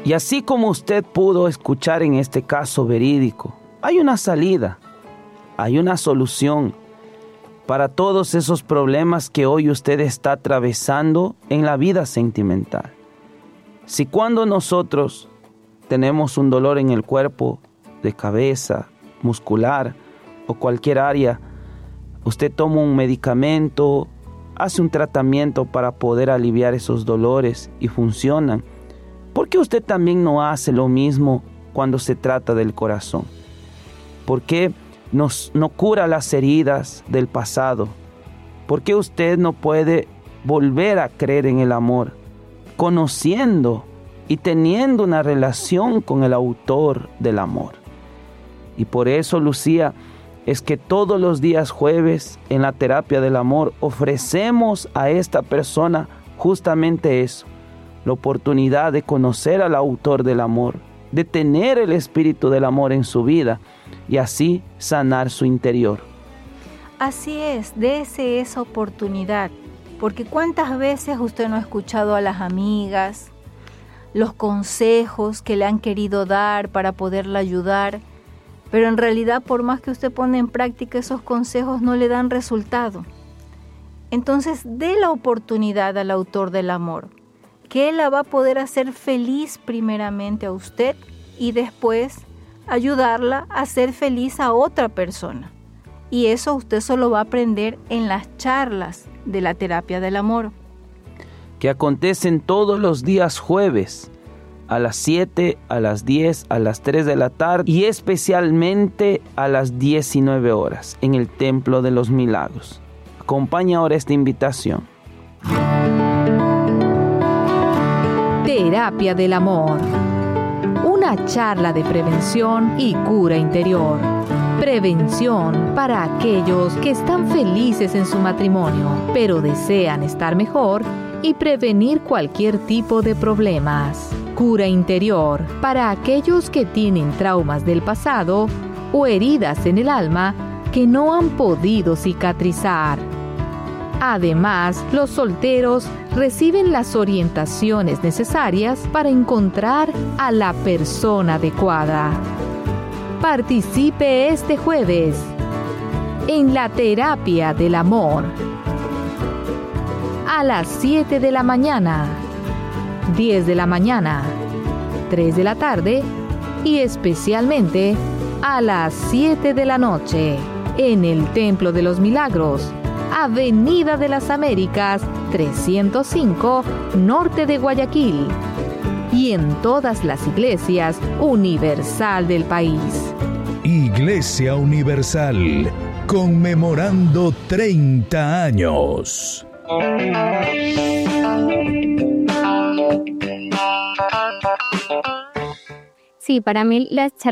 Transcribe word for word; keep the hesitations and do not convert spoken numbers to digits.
Y así como usted pudo escuchar en este caso verídico, hay una salida, hay una solución para todos esos problemas que hoy usted está atravesando en la vida sentimental. Si cuando nosotros tenemos un dolor en el cuerpo, de cabeza, muscular o cualquier área, usted toma un medicamento, hace un tratamiento para poder aliviar esos dolores y funcionan, ¿por qué usted también no hace lo mismo cuando se trata del corazón? ¿Por qué nos, no cura las heridas del pasado? ¿Por qué usted no puede volver a creer en el amor, conociendo y teniendo una relación con el autor del amor? Y por eso, Lucía, es que todos los días jueves en la terapia del amor ofrecemos a esta persona justamente eso, la oportunidad de conocer al autor del amor, de tener el espíritu del amor en su vida y así sanar su interior. Así es, dése esa oportunidad, porque cuántas veces usted no ha escuchado a las amigas, los consejos que le han querido dar para poderla ayudar, pero en realidad por más que usted pone en práctica esos consejos no le dan resultado. Entonces dé la oportunidad al autor del amor, que él la va a poder hacer feliz primeramente a usted y después ayudarla a ser feliz a otra persona. Y eso usted solo va a aprender en las charlas de la terapia del amor, que acontecen todos los días jueves a las siete, a las diez, a las tres de la tarde y especialmente a las diecinueve horas en el Templo de los Milagros. Acompaña ahora esta invitación. Terapia del amor. Una charla de prevención y cura interior. Prevención para aquellos que están felices en su matrimonio, pero desean estar mejor y prevenir cualquier tipo de problemas. Cura interior para aquellos que tienen traumas del pasado o heridas en el alma que no han podido cicatrizar. Además, los solteros reciben las orientaciones necesarias para encontrar a la persona adecuada. Participe este jueves en la terapia del amor a las siete de la mañana, diez de la mañana, tres de la tarde y especialmente a las siete de la noche en el Templo de los Milagros, Avenida de las Américas trescientos cinco, norte de Guayaquil, y en todas las iglesias universal del país. Iglesia Universal, conmemorando treinta años. Sí, para mí las charlas